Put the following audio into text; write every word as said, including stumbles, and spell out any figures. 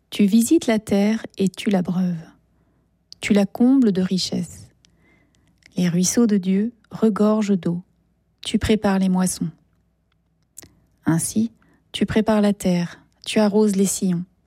Tu visites la terre et tu l'abreuves. Tu la combles de richesses. Les ruisseaux de Dieu regorgent d'eau. Tu prépares les moissons. Ainsi, tu prépares la terre, tu arroses les sillons.